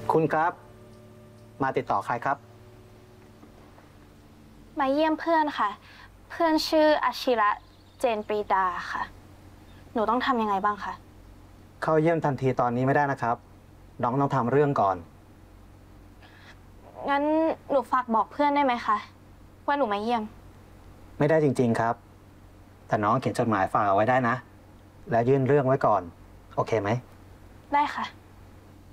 คุณครับมาติดต่อใครครับมาเยี่ยมเพื่อนค่ะ เพื่อนชื่ออาชิระเจนปรีดาค่ะ หนูต้องทำยังไงบ้างคะเข้าเยี่ยมทันทีตอนนี้ไม่ได้นะครับน้องต้องทำเรื่องก่อนงั้นหนูฝากบอกเพื่อนได้ไหมคะว่าหนูมาเยี่ยมไม่ได้จริงๆครับแต่น้องเขียนจดหมายฝากเอาไว้ได้นะแล้วยื่นเรื่องไว้ก่อนโอเคไหมได้ค่ะ